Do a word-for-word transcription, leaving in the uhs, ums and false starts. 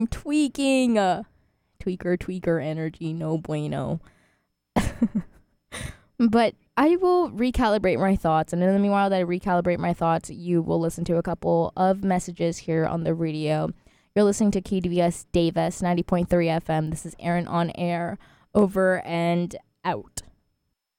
tweaking. Uh, tweaker, tweaker energy, no bueno. But I will recalibrate my thoughts, and in the meanwhile that I recalibrate my thoughts, you will listen to a couple of messages here on the radio. You're listening to K D V S Davis ninety point three F M. This is Aaron on air. Over and out.